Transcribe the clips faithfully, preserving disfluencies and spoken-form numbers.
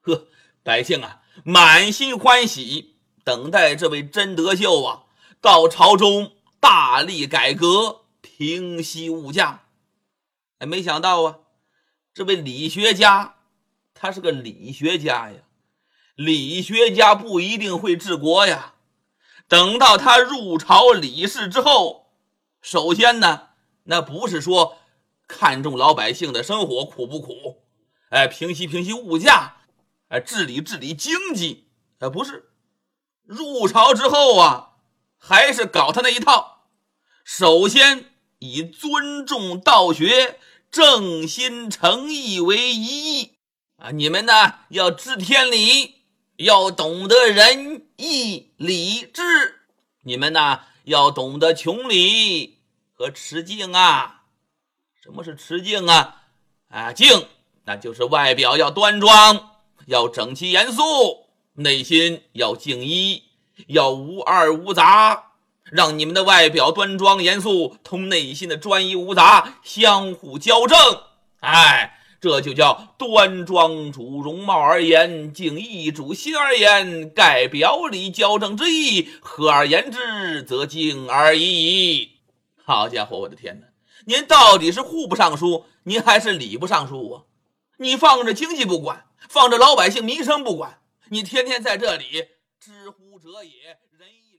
呵，百姓啊满心欢喜，等待这位真德秀啊到朝中大力改革，平息物价。哎，没想到啊，这位理学家他是个理学家呀，理学家不一定会治国呀。等到他入朝理事之后，首先呢，那不是说看重老百姓的生活苦不苦，哎，平息平息物价，哎，治理治理经济，哎，不是。入朝之后啊，还是搞他那一套。首先以尊重道学、正心诚意为一义啊，你们呢要知天理，要懂得仁义礼智，你们呢要懂得穷理和持敬啊。什么是持敬啊？啊，敬那就是外表要端庄，要整齐严肃，内心要静一，要无二无杂，让你们的外表端庄严肃同内心的专一无杂相互交正。哎，这就叫端庄主容貌而言，静意主心而言，盖表里交正之意，合而言之则静而已。好家伙，我的天哪，您到底是户部尚书，您还是礼部尚书啊？你放着经济不管，放着老百姓民生不管，你天天在这里知乎者也，仁义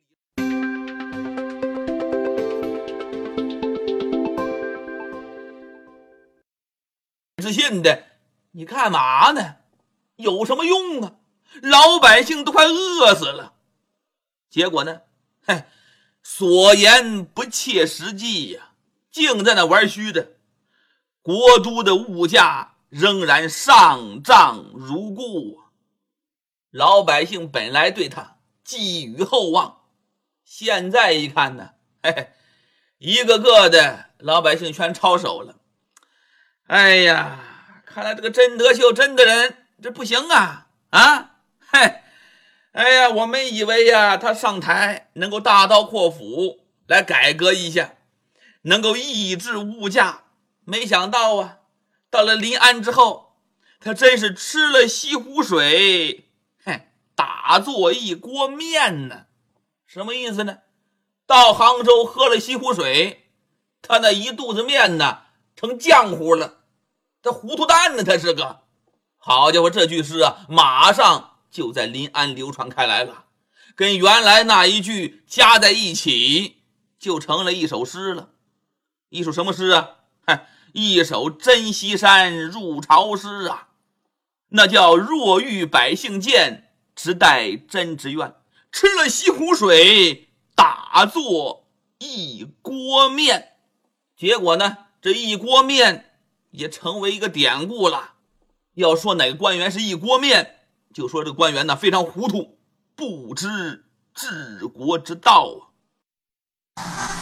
之信的，你干嘛呢？有什么用啊？老百姓都快饿死了。结果呢，嘿，所言不切实际呀、啊，净在那玩虚的。国都的物价仍然上涨如故啊！老百姓本来对他寄予厚望，现在一看呢，嘿嘿，一个个的老百姓全抄手了。哎呀，看来这个真德秀真的人这不行啊啊！嘿，哎呀，我们以为呀，他上台能够大刀阔斧来改革一下，能够抑制物价。没想到啊，到了临安之后，他真是吃了西湖水，嘿，打做一锅面呢。什么意思呢？到杭州喝了西湖水，他那一肚子面呢，成浆糊了。他糊涂蛋呢，他是个。好家伙，这句诗啊，马上就在临安流传开来了，跟原来那一句加在一起，就成了一首诗了。一首什么诗啊？嗨，一首真西山入朝诗啊，那叫若遇百姓见，直待真之愿，吃了西湖水，打做一锅面。结果呢，这一锅面也成为一个典故了。要说哪个官员是一锅面，就说这个官员呢非常糊涂，不知治国之道啊。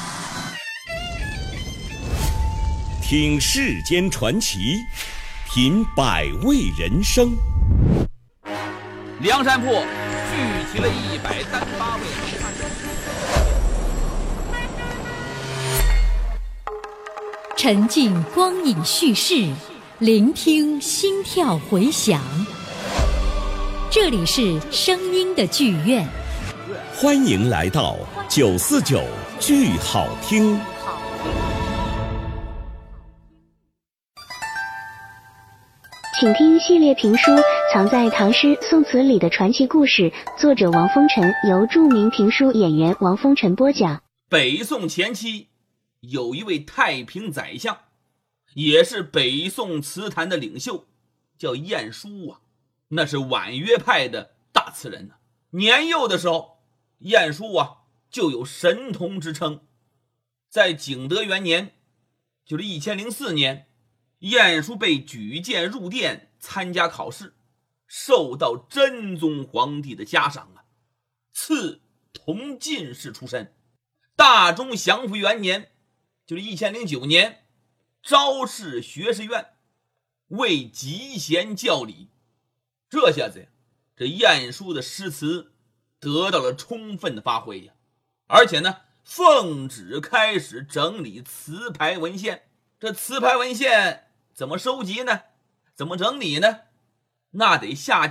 听世间传奇，品百味人生。 梁山泊聚集了一百三十八位好汉。 沉浸光影叙事，聆听心跳回响。这里是声音的剧院， 欢迎来到九四九剧好听。 请听系列评书《藏在唐诗宋词里的传奇故事》，作者王风尘，由著名评书演员王风尘播讲。 北宋前期有一位太平宰相，也是北宋词坛的领袖，叫晏殊啊，那是婉约派的大词人啊。年幼的时候，晏殊啊就有神童之称。在景德元年，就是一千零四年，晏殊被举荐入殿参加考试，受到真宗皇帝的嘉赏啊，赐同进士出身。大中祥符元年，就是一千零九年，招仕学士院，为集贤教理。这下子呀，这晏殊的诗词得到了充分的发挥呀，而且呢，奉旨开始整理词牌文献。这词牌文献怎么收集呢？怎么整理呢？那得下